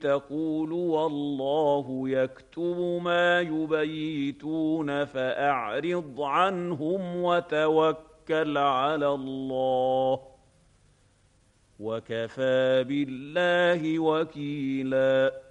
تقول والله يكتب ما يبيتون فأعرض عنهم وتوكل على الله وكفى بالله وكيلا.